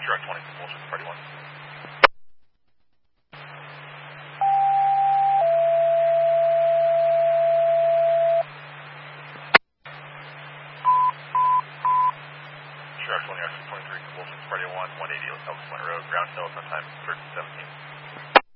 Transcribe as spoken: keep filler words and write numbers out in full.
Direct twenty, Bullshit, Party one. Direct twenty, X twenty-three, Bullshit, Party one, one eighty Elks Point Road, ground tail, sometime thirteen seventeen.